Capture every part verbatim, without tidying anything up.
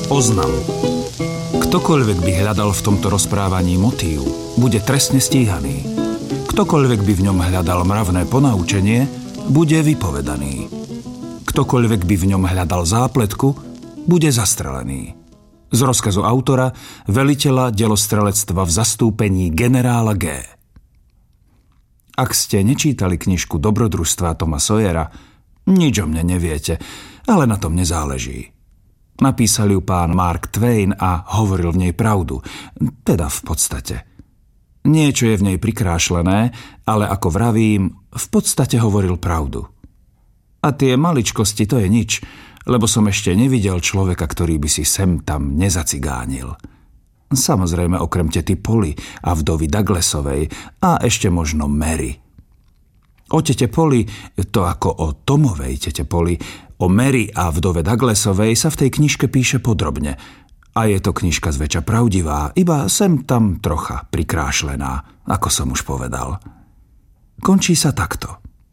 Oznam. Ktokoľvek by hľadal v tomto rozprávaní motív, bude trestne stíhaný. Ktokoľvek by v ňom hľadal mravné ponaučenie, bude vypovedaný. Ktokoľvek by v ňom hľadal zápletku, bude zastrelený. Z rozkazu autora, veliteľa delostrelectva v zastúpení generála G. Ak ste nečítali knižku Dobrodružstvá Toma Sawyera, nič o mne neviete, ale na tom nezáleží. Napísal ju pán Mark Twain a hovoril v nej pravdu, teda v podstate. Niečo je v nej prikrášlené, ale ako vravím, v podstate hovoril pravdu. A tie maličkosti to je nič, lebo som ešte nevidel človeka, ktorý by si sem tam nezacigánil. Samozrejme okrem tety Polly a vdovy Douglasovej a ešte možno Mary. O tete Polly, to ako o Tomovej tete Polly, o Mary a vdove Douglasovej sa v tej knižke píše podrobne. A je to knižka zväčša pravdivá, iba sem tam trocha prikrášlená, ako som už povedal. Končí sa takto.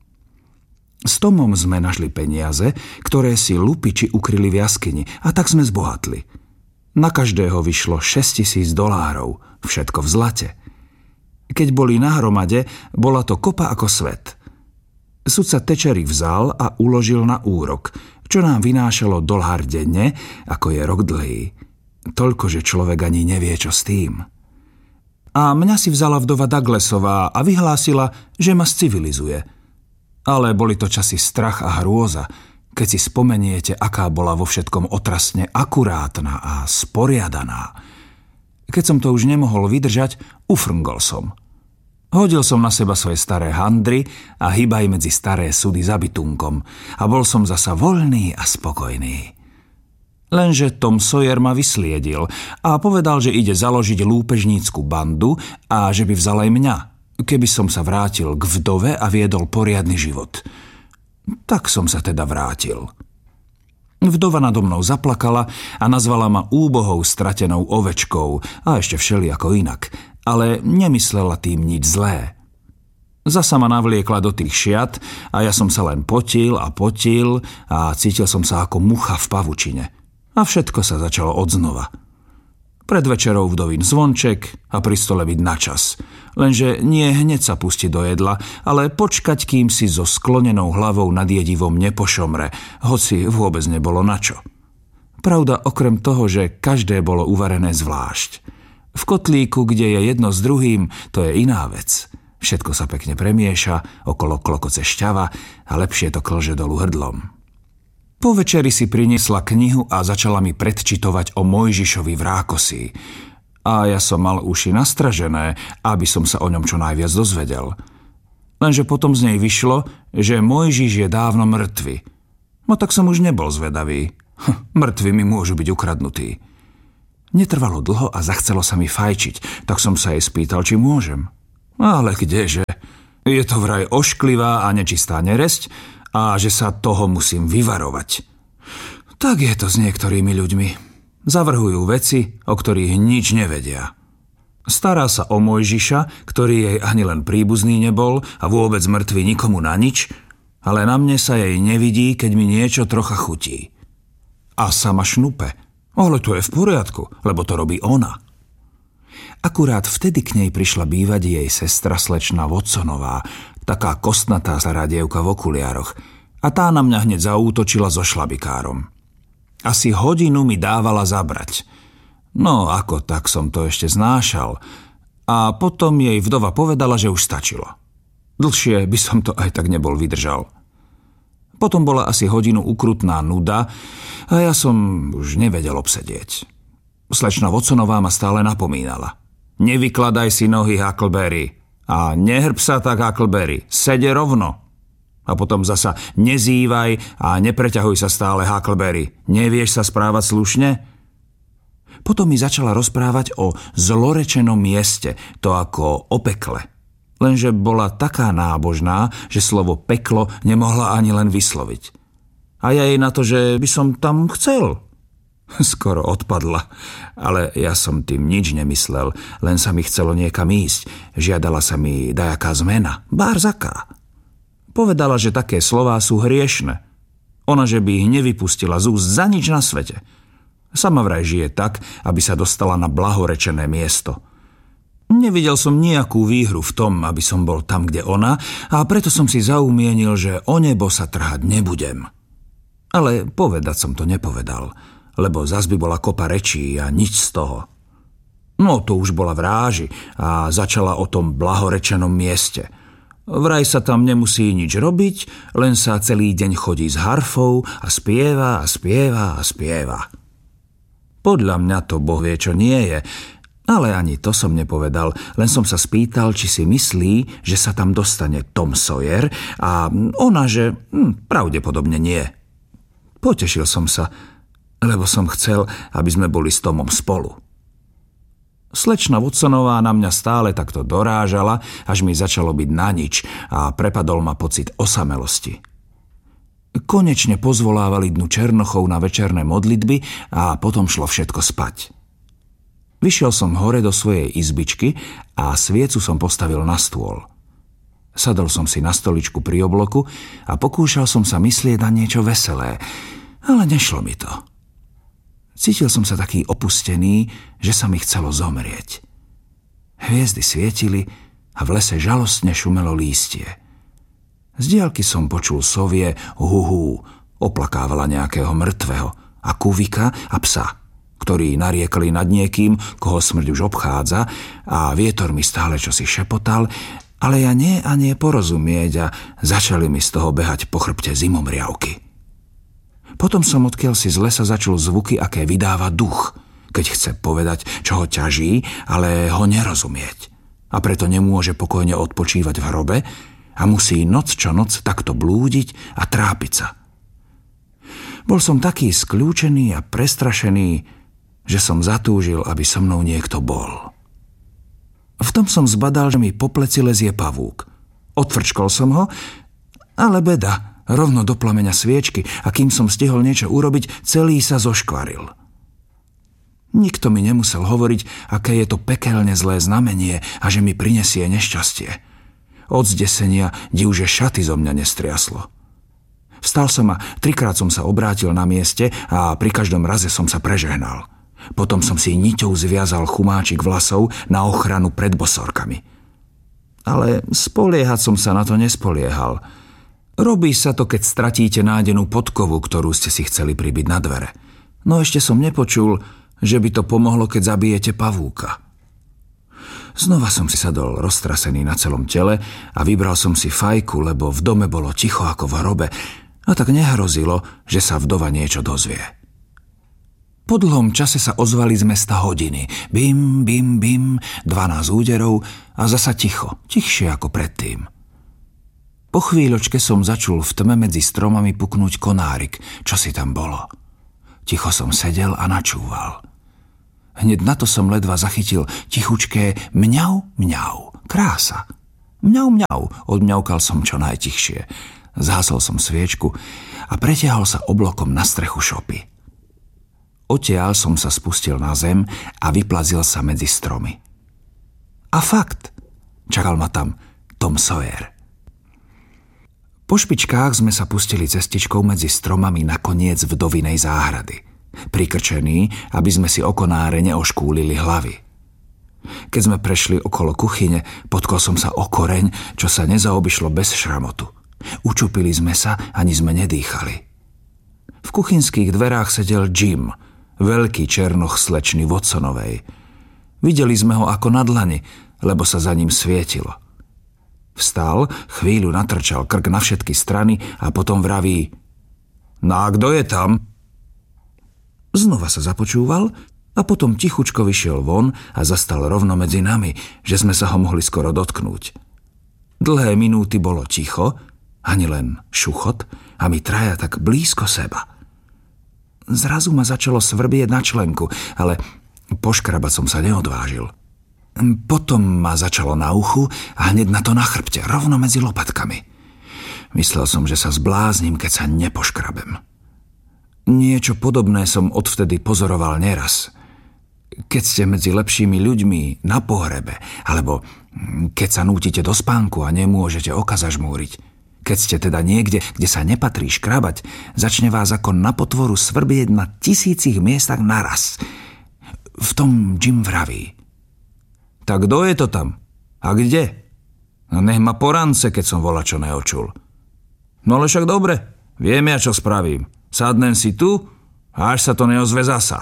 S Tomom sme našli peniaze, ktoré si lupiči ukryli v jaskyni, a tak sme zbohatli. Na každého vyšlo šesťtisíc dolárov, všetko v zlate. Keď boli na hromade, bola to kopa ako svet. Sudca Tečery vzal a uložil na úrok, čo nám vynášalo dolár denne, ako je rok dlhý. Toľko, že človek ani nevie, čo s tým. A mňa si vzala vdova Douglasová a vyhlásila, že ma civilizuje. Ale boli to časy strach a hrôza, keď si spomeniete, aká bola vo všetkom otrasne akurátna a sporiadaná. Keď som to už nemohol vydržať, ufrngol som. Hodil som na seba svoje staré handry a hýbaj medzi staré sudy za bytunkom a bol som zasa voľný a spokojný. Lenže Tom Sawyer ma vysliedil a povedal, že ide založiť lúpežnícku bandu a že by vzal aj mňa, keby som sa vrátil k vdove a viedol poriadny život. Tak som sa teda vrátil. Vdova nado mnou zaplakala a nazvala ma úbohou stratenou ovečkou a ešte všelijako inak, ale nemyslela tým nič zlé. Zasa ma navliekla do tých šiat a ja som sa len potil a potil a cítil som sa ako mucha v pavučine. A všetko sa začalo odznova. Pred večerou vdovín zvonček a pri stole byť na čas. Lenže nie hneď sa pustiť do jedla, ale počkať, kým si so sklonenou hlavou nad jedivom nepošomre, hoci vôbec nebolo na čo. Pravda, okrem toho, že každé bolo uvarené zvlášť. V kotlíku, kde je jedno s druhým, to je iná vec. Všetko sa pekne premieša, okolo klokoce šťava a lepšie to klže dolu hrdlom. Po večeri si priniesla knihu a začala mi predčitovať o Mojžišovi v Rákosi. A ja som mal uši nastražené, aby som sa o ňom čo najviac dozvedel. Lenže potom z nej vyšlo, že Mojžiš je dávno mŕtvy. No tak som už nebol zvedavý. Hm, mŕtvi mi môžu byť ukradnutí. Netrvalo dlho a zachcelo sa mi fajčiť, tak som sa jej spýtal, či môžem. Ale kdeže? Je to vraj ošklivá a nečistá neresť, a že sa toho musím vyvarovať. Tak je to s niektorými ľuďmi. Zavrhujú veci, o ktorých nič nevedia. Stará sa o Mojžiša, ktorý jej ani len príbuzný nebol a vôbec mŕtvy nikomu na nič, ale na mne sa jej nevidí, keď mi niečo trocha chutí. A sama šnupe. Ale to je v poriadku, lebo to robí ona. Akurát vtedy k nej prišla bývať jej sestra slečna Watsonová, taká kostnatá stará dievka v okuliároch, a tá na mňa hneď zaútočila so šlabikárom. Asi hodinu mi dávala zabrať. No ako tak som to ešte znášal. A potom jej vdova povedala, že už stačilo. Dlhšie by som to aj tak nebol vydržal. Potom bola asi hodinu ukrutná nuda a ja som už nevedel obsedieť. Slečna Watsonová ma stále napomínala. Nevykladaj si nohy, Huckleberry. A nehrb sa tak, Huckleberry. Sede rovno. A potom zasa nezývaj a nepreťahuj sa stále, Huckleberry. Nevieš sa správať slušne? Potom mi začala rozprávať o zlorečenom mieste, to ako o pekle. Lenže bola taká nábožná, že slovo peklo nemohla ani len vysloviť. A ja jej na to, že by som tam chcel. Skoro odpadla, ale ja som tým nič nemyslel, len sa mi chcelo niekam ísť. Žiadala sa mi dajaká zmena, bárzaká. Povedala, že také slová sú hriešne. Ona, že by ich nevypustila z úst za nič na svete. Sama vraj žije tak, aby sa dostala na blahorečené miesto. Nevidel som nejakú výhru v tom, aby som bol tam, kde ona, a preto som si zaumienil, že o nebo sa trhať nebudem. Ale povedať som to nepovedal, lebo zas by bola kopa rečí a nič z toho. No to už bola v ráži a začala o tom blahorečenom mieste. Vraj sa tam nemusí nič robiť, len sa celý deň chodí s harfou a spieva a spieva a spieva. Podľa mňa to boh vie, čo nie je, ale ani to som nepovedal, len som sa spýtal, či si myslí, že sa tam dostane Tom Sawyer, a ona, že hm, pravdepodobne nie. Potešil som sa, lebo som chcel, aby sme boli s Tomom spolu. Slečna Watsonová na mňa stále takto dorážala, až mi začalo byť na nič a prepadol ma pocit osamelosti. Konečne pozvolávali dnu Černochov na večerné modlitby a potom šlo všetko spať. Vyšiel som hore do svojej izbičky a sviecu som postavil na stôl. Sadol som si na stoličku pri obloku a pokúšal som sa myslieť na niečo veselé, ale nešlo mi to. Cítil som sa taký opustený, že sa mi chcelo zomrieť. Hviezdy svietili a v lese žalostne šumelo lístie. Z diaľky som počul sovie huhú, oplakávala nejakého mŕtvého, a kuvika a psa, ktorí nariekli nad niekým, koho smrť už obchádza, a vietor mi stále čosi šepotal, ale ja nie a nie porozumieť a začali mi z toho behať po chrbte zimomriavky. Potom som odkiaľ si z lesa začul zvuky, aké vydáva duch, keď chce povedať, čo ho ťaží, ale ho nerozumieť. A preto nemôže pokojne odpočívať v hrobe a musí noc čo noc takto blúdiť a trápiť sa. Bol som taký skľúčený a prestrašený, že som zatúžil, aby so mnou niekto bol. V tom som zbadal, že mi po pleci lezie pavúk. Odfrčkol som ho, ale beda, rovno do plameňa sviečky, a kým som stihol niečo urobiť, celý sa zoškvaril. Nikto mi nemusel hovoriť, aké je to pekelne zlé znamenie a že mi prinesie nešťastie. Od zdesenia divže šaty zo mňa nestriaslo. Vstal som a trikrát som sa obrátil na mieste a pri každom raze som sa prežehnal. Potom som si niťou zviazal chumáčik vlasov na ochranu pred bosorkami. Ale spoliehať som sa na to nespoliehal. Robí sa to, keď stratíte nádenú podkovu, ktorú ste si chceli pribiť na dvere. No ešte som nepočul, že by to pomohlo, keď zabijete pavúka. Znova som si sadol roztrasený na celom tele a vybral som si fajku, lebo v dome bolo ticho ako v hrobe a tak nehrozilo, že sa vdova niečo dozvie. Po dlhom čase sa ozvali z mesta hodiny. Bim, bim, bim, dvanásť úderov a zasa ticho, tichšie ako predtým. Po chvíľočke som začul v tme medzi stromami puknúť konárik, čo si tam bolo. Ticho som sedel a načúval. Hneď na to som ledva zachytil tichučké mňau, mňau, krása. Mňau, mňau, odmňaukal som čo najtichšie. Zhasol som sviečku a pretiahol sa oblokom na strechu šopy. Odtiaľ som sa spustil na zem a vyplazil sa medzi stromy. A fakt, čakal ma tam Tom Sawyer. Po špičkách sme sa pustili cestičkou medzi stromami na koniec vdovinej záhrady. Prikrčení, aby sme si o konáre neoškúlili hlavy. Keď sme prešli okolo kuchyne, potkol som sa o koreň, čo sa nezaobišlo bez šramotu. Učupili sme sa, ani sme nedýchali. V kuchynských dverách sedel Jim, veľký černoch slečny Watsonovej. Videli sme ho ako na dlani, lebo sa za ním svietilo. Vstal, chvíľu natrčal krk na všetky strany a potom vraví: No a kto je tam? Znova sa započúval a potom tichučko vyšiel von a zastal rovno medzi nami, že sme sa ho mohli skoro dotknúť. Dlhé minúty bolo ticho, ani len šuchot, a my traja tak blízko seba. Zrazu ma začalo svrbieť na členku, ale poškrabať som sa neodvážil. Potom ma začalo na uchu a hneď na to na chrbte, rovno medzi lopatkami. Myslel som, že sa zbláznim, keď sa nepoškrabem. Niečo podobné som odvtedy pozoroval neraz. Keď ste medzi lepšími ľuďmi na pohrebe, alebo keď sa nútite do spánku a nemôžete oka zažmúriť, Keď ste teda niekde, kde sa nepatrí škrabať, začne vás ako na potvoru svrbieť na tisícich miestach naraz. V tom Jim vraví. Tak kto je to tam? A kde? No nech ma porance, keď som volačo neočul. No ale však dobre, viem ja, čo spravím. Sadnem si tu a až sa to neozve zasa.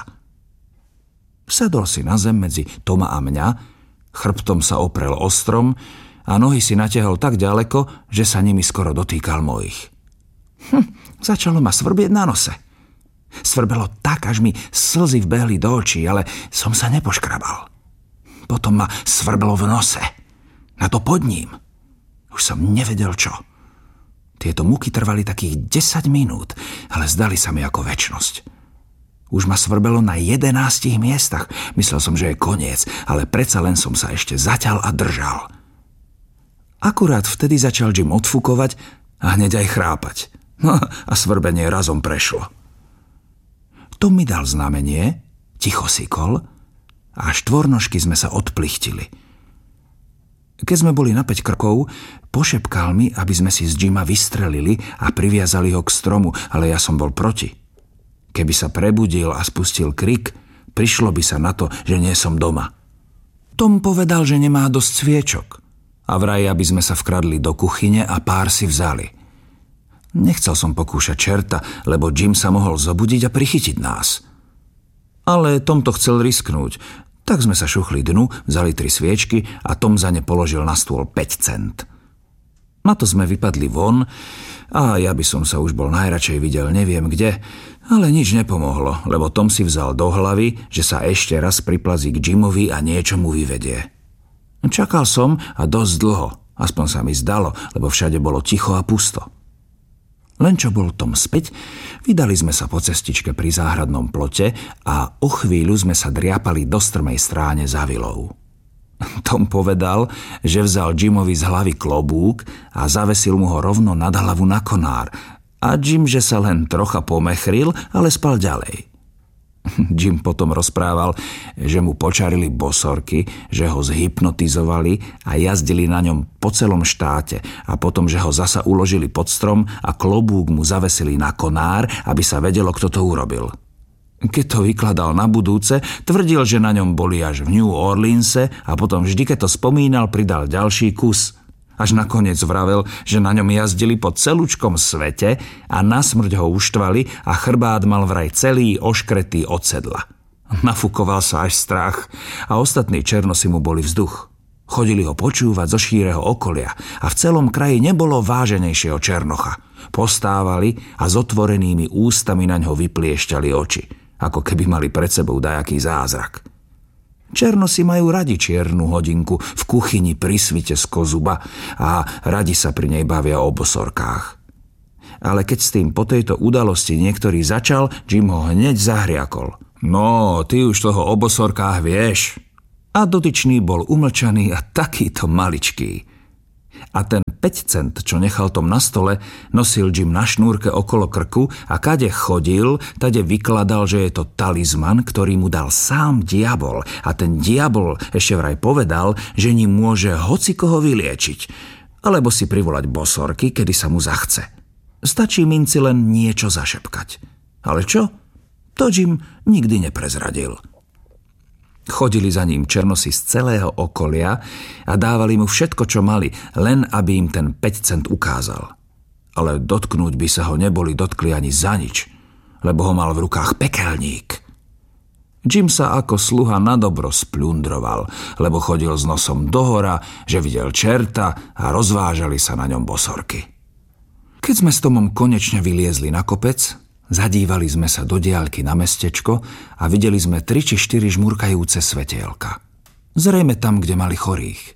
Sadol si na zem medzi Toma a mňa, chrbtom sa oprel o strom a nohy si natiahol tak ďaleko, že sa nimi skoro dotýkal mojich. Hm, začalo ma svrbieť na nose. Svrbelo tak, až mi slzy vbehli do očí, ale som sa nepoškrabal. Potom ma svrbelo v nose. Na to pod ním. Už som nevedel čo. Tieto muky trvali takých desať minút, ale zdali sa mi ako večnosť. Už ma svrbelo na jedenástich miestach. Myslel som, že je koniec, ale predsa len som sa ešte zaťal a držal. Akurát vtedy začal Jim odfukovať a hneď aj chrápať. No a svrbenie razom prešlo. Tom mi dal znamenie, ticho sykol a štvornožky sme sa odplichtili. Keď sme boli na päť krokov, pošepkal mi, aby sme si z Jima vystrelili a priviazali ho k stromu, ale ja som bol proti. Keby sa prebudil a spustil krik, prišlo by sa na to, že nie som doma. Tom povedal, že nemá dosť sviečok a vraj, aby sme sa vkradli do kuchyne a pár si vzali. Nechcel som pokúšať čerta, lebo Jim sa mohol zobudiť a prichytiť nás. Ale Tom to chcel risknúť, tak sme sa šuchli dnu, vzali tri sviečky a Tom za ne položil na stôl päť cent. Na to sme vypadli von a ja by som sa už bol najradšej videl neviem kde, ale nič nepomohlo, lebo Tom si vzal do hlavy, že sa ešte raz priplazí k Jimovi a niečo mu vyvedie. Čakal som a dosť dlho, aspoň sa mi zdalo, lebo všade bolo ticho a pusto. Len čo bol Tom späť, vydali sme sa po cestičke pri záhradnom plote a o chvíľu sme sa driapali do strmej stráne za vilou. Tom povedal, že vzal Jimovi z hlavy klobúk a zavesil mu ho rovno nad hlavu na konár a Jim, že sa len trocha pomechril, ale spal ďalej. Jim potom rozprával, že mu počarili bosorky, že ho zhypnotizovali a jazdili na ňom po celom štáte a potom, že ho zasa uložili pod strom a klobúk mu zavesili na konár, aby sa vedelo, kto to urobil. Keď to vykladal na budúce, tvrdil, že na ňom boli až v New Orleanse a potom vždy, keď to spomínal, pridal ďalší kus. Až nakoniec vravel, že na ňom jazdili po celúčkom svete a nasmrť ho uštvali a chrbát mal vraj celý oškretý od sedla. Nafukoval sa až strach a ostatní černosi mu boli vzduch. Chodili ho počúvať zo šíreho okolia a v celom kraji nebolo váženejšieho černocha. Postávali a s otvorenými ústami naňho vypliešťali oči, ako keby mali pred sebou dajaký zázrak. Černosi majú radi čiernu hodinku v kuchyni pri svite z kozuba a radi sa pri nej bavia o bosorkách. Ale keď s tým po tejto udalosti niektorý začal, Jim ho hneď zahriakol. No, ty už toho o bosorkách vieš. A dotyčný bol umlčaný a takýto maličký. A ten päť cent, čo nechal Tom na stole, nosil Jim na šnúrke okolo krku a kade chodil, tade vykladal, že je to talizman, ktorý mu dal sám diabol. A ten diabol ešte vraj povedal, že ním môže hocikoho vyliečiť, alebo si privolať bosorky, kedy sa mu zachce. Stačí minci len niečo zašepkať. Ale čo? To Jim nikdy neprezradil. Chodili za ním černosi z celého okolia a dávali mu všetko, čo mali, len aby im ten päť cent ukázal. Ale dotknúť by sa ho neboli dotkli ani za nič, lebo ho mal v rukách pekelník. Jim sa ako sluha na dobro splundroval, lebo chodil s nosom dohora, že videl čerta a rozvážali sa na ňom bosorky. Keď sme s Tomom konečne vyliezli na kopec, zadívali sme sa do diaľky na mestečko a videli sme tri či štyri žmurkajúce svetielka. Zrejme tam, kde mali chorých.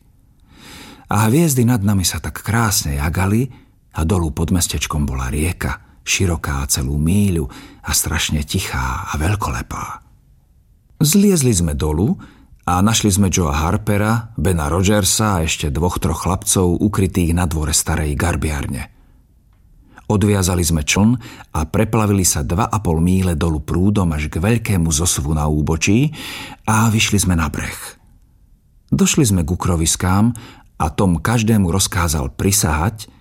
A hviezdy nad nami sa tak krásne jagali a dolu pod mestečkom bola rieka, široká celú míľu a strašne tichá a veľkolepá. Zliezli sme dolu a našli sme Joea Harpera, Bena Rogersa a ešte dvoch, troch chlapcov ukrytých na dvore starej garbiarne. Odviazali sme čln a preplavili sa dva a pol míle dolu prúdom až k veľkému zosuvu na úbočí a vyšli sme na breh. Došli sme k ukroviskám a Tom každému rozkázal prisahať,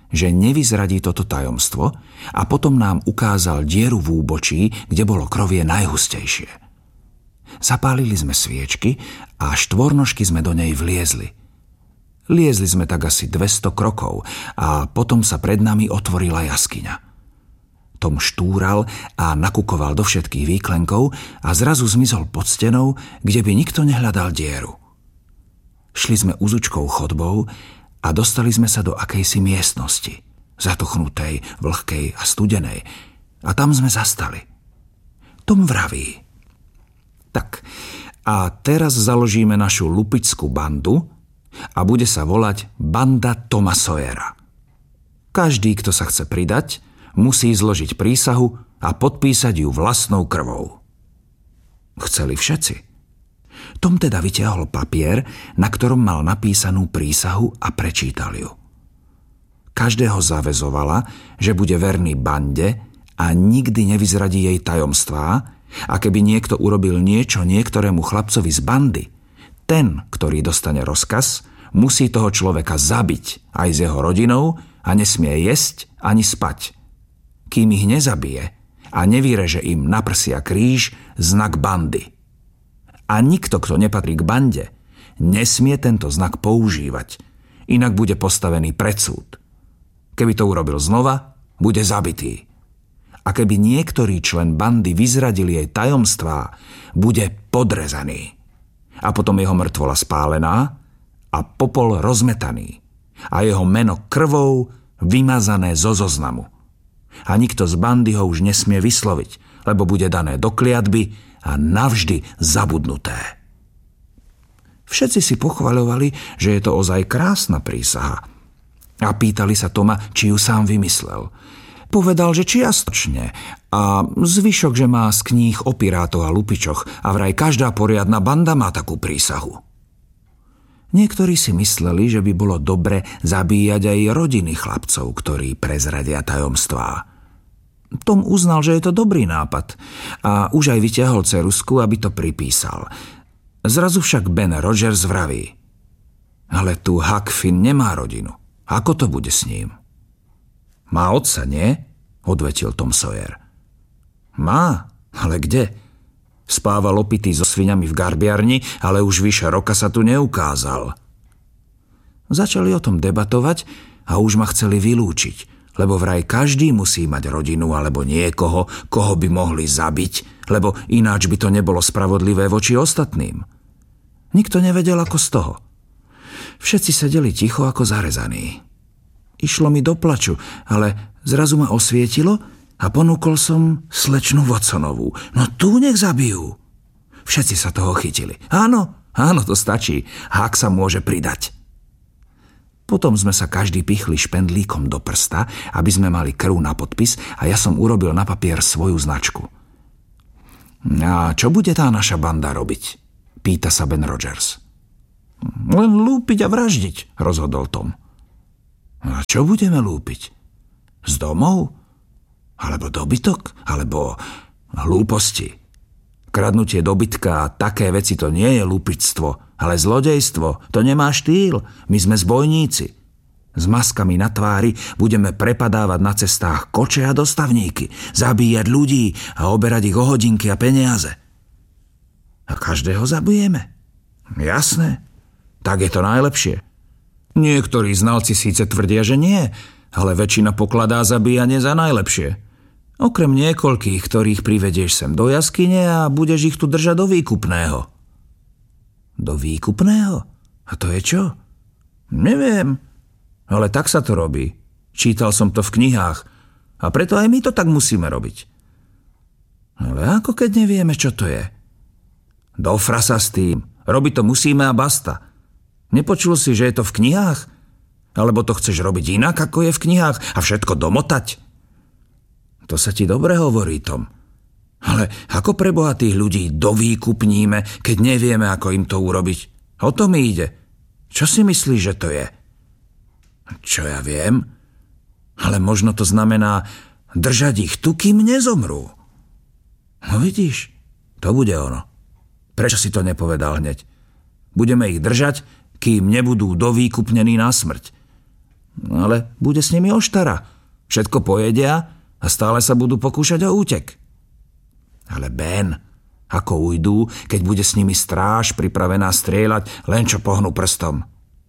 že nevyzradí toto tajomstvo a potom nám ukázal dieru v úbočí, kde bolo krovie najhustejšie. Zapálili sme sviečky a štvornožky sme do nej vliezli. Liezli sme tak asi dvesto krokov a potom sa pred nami otvorila jaskyňa. Tom štúral a nakukoval do všetkých výklenkov a zrazu zmizol pod stenou, kde by nikto nehľadal dieru. Šli sme uzučkou chodbou a dostali sme sa do akejsi miestnosti, zatuchnutej, vlhkej a studenej, a tam sme zastali. Tom vraví: tak, a teraz založíme našu lupičskú bandu a bude sa volať Banda Toma Sawyera. Každý, kto sa chce pridať, musí zložiť prísahu a podpísať ju vlastnou krvou. Chceli všetci. Tom teda vytiahol papier, na ktorom mal napísanú prísahu, a prečítal ju. Každého zaväzovala, že bude verný bande a nikdy nevyzradí jej tajomstvá, a keby niekto urobil niečo niektorému chlapcovi z bandy, ten, ktorý dostane rozkaz, musí toho človeka zabiť aj s jeho rodinou a nesmie jesť ani spať, kým ich nezabije a nevyreže im na prsia kríž, znak bandy. A nikto, kto nepatrí k bande, nesmie tento znak používať, inak bude postavený pred súd. Keby to urobil znova, bude zabitý. A keby niektorý člen bandy vyzradil jej tajomstvá, bude podrezaný. A potom jeho mŕtvola spálená a popol rozmetaný a jeho meno krvou vymazané zo zoznamu. A nikto z bandy ho už nesmie vysloviť, lebo bude dané do kliatby a navždy zabudnuté. Všetci si pochvaľovali, že je to ozaj krásna prísaha. A pýtali sa Toma, či ju sám vymyslel. Povedal, že čiastočne, a zvyšok, že má z kníh o pirátoch a lupičoch, a vraj každá poriadna banda má takú prísahu. Niektorí si mysleli, že by bolo dobre zabíjať aj rodiny chlapcov, ktorí prezradia tajomstvá. Tom uznal, že je to dobrý nápad a už aj vyťahol ceruzku, aby to pripísal. Zrazu však Ben Rogers vraví: ale tu Huck Finn nemá rodinu. Ako to bude s ním? Má otca, nie? Odvetil Tom Sawyer. Má, ale kde? Spával opitý so sviňami v garbiarni, ale už vyše roka sa tu neukázal. Začali o tom debatovať a už ma chceli vylúčiť, lebo vraj každý musí mať rodinu alebo niekoho, koho by mohli zabiť, lebo ináč by to nebolo spravodlivé voči ostatným. Nikto nevedel, ako z toho. Všetci sedeli ticho ako zarezaní. Išlo mi do plaču, ale zrazu ma osvietilo a ponúkol som slečnu Watsonovú. No tu nech zabijú. Všetci sa toho chytili. Áno, áno, to stačí. Huck sa môže pridať. Potom sme sa každý pichli špendlíkom do prsta, aby sme mali krv na podpis, a ja som urobil na papier svoju značku. A čo bude tá naša banda robiť? Pýta sa Ben Rogers. Len lúpiť a vraždiť, rozhodol Tom. A čo budeme lúpiť? Z domov? Alebo dobytok? Alebo hlúposti? Kradnutie dobytka a také veci, to nie je lúpictvo, ale zlodejstvo. To nemá štýl. My sme zbojníci. S maskami na tvári budeme prepadávať na cestách koče a dostavníky, zabíjať ľudí a oberať ich o hodinky a peniaze. A každého zabijeme? Jasné. Tak je to najlepšie. Niektorí znalci síce tvrdia, že nie, ale väčšina pokladá zabíjanie za najlepšie. Okrem niekoľkých, ktorých privedieš sem do jaskyne a budeš ich tu držať do výkupného. Do výkupného? A to je čo? Neviem, ale tak sa to robí. Čítal som to v knihách a preto aj my to tak musíme robiť. Ale ako keď nevieme, čo to je? Do frasa s tým. Robiť to musíme a basta. Nepočul si, že je to v knihách? Alebo to chceš robiť inak, ako je v knihách, a všetko domotať? To sa ti dobre hovorí, Tom. Ale ako pre bohatých ľudí dovýkupníme, keď nevieme, ako im to urobiť? O to mi ide. Čo si myslíš, že to je? Čo ja viem? Ale možno to znamená držať ich tu, kým nezomrú. No vidíš, to bude ono. Prečo si to nepovedal hneď? Budeme ich držať, kým nebudú dovýkupnení na smrť. Ale bude s nimi oštara. Všetko pojedia a stále sa budú pokúšať o útek. Ale Ben, ako ujdú, keď bude s nimi stráž pripravená strieľať, len čo pohnú prstom?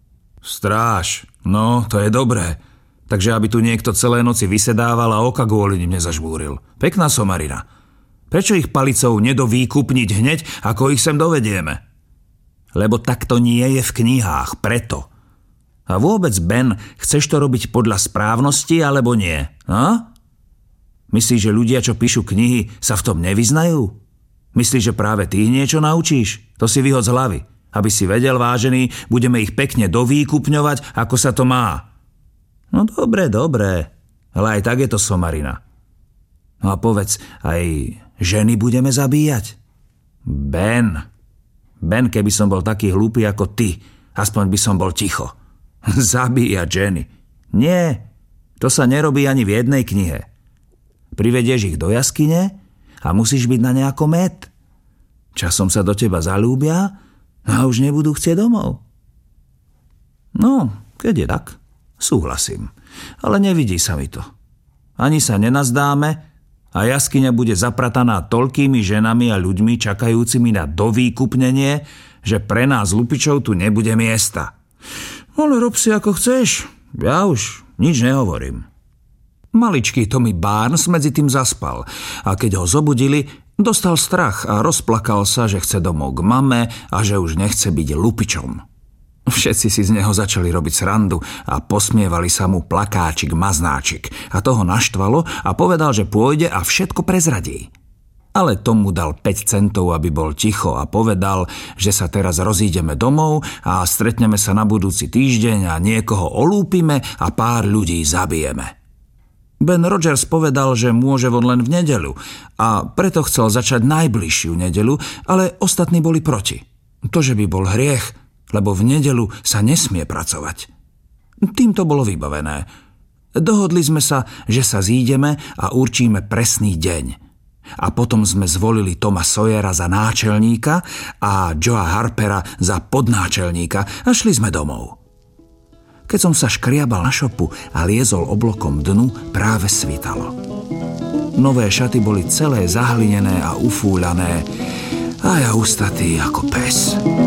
Stráž, no, to je dobré. Takže aby tu niekto celé noci vysedával a oka kvôli nim nezažbúril. Pekná somarina. Prečo ich palicou nedovýkupniť hneď, ako ich sem dovedieme? Lebo tak to nie je v knihách, preto. A vôbec, Ben, chceš to robiť podľa správnosti, alebo nie? A? Myslíš, že ľudia, čo píšu knihy, sa v tom nevyznajú? Myslíš, že práve ty niečo naučíš? To si vyhod z hlavy. Aby si vedel, vážený, budeme ich pekne dovýkupňovať, ako sa to má. No dobre, dobre, ale aj tak je to somarina. No a povedz, aj ženy budeme zabíjať? Ben, Ben, keby som bol taký hlúpy ako ty, aspoň by som bol ticho. Zabíjať ženy. Nie, to sa nerobí ani v jednej knihe. Privedieš ich do jaskyne a musíš byť na nejakom med. Časom sa do teba zalúbia a už nebudú chcieť domov. No, keď je tak, súhlasím. Ale nevidí sa mi to. Ani sa nenazdáme a jaskyňa bude zaprataná toľkými ženami a ľuďmi čakajúcimi na dovýkupnenie, že pre nás lupičov tu nebude miesta. Ale rob si ako chceš. Ja už nič nehovorím. Maličký Tommy Barnes medzi tým zaspal a keď ho zobudili, dostal strach a rozplakal sa, že chce domov k mame a že už nechce byť lupičom. Všetci si z neho začali robiť srandu a posmievali sa mu plakáčik maznáčik a toho naštvalo a povedal, že pôjde a všetko prezradí. Ale Tom mu dal päť centov, aby bol ticho a povedal, že sa teraz rozídeme domov a stretneme sa na budúci týždeň a niekoho olúpime a pár ľudí zabijeme. Ben Rogers povedal, že môže von len v nedeľu a preto chcel začať najbližšiu nedeľu, ale ostatní boli proti. To, že by bol hriech, lebo v nedeľu sa nesmie pracovať. Tým to bolo vybavené. Dohodli sme sa, že sa zídeme a určíme presný deň. A potom sme zvolili Toma Sawyera za náčelníka a Joea Harpera za podnáčelníka a šli sme domov. Keď som sa škriabal na šopu a liezol oblokom dnu, práve svítalo. Nové šaty boli celé zahlinené a ufúľané a ja ustatý ako pes.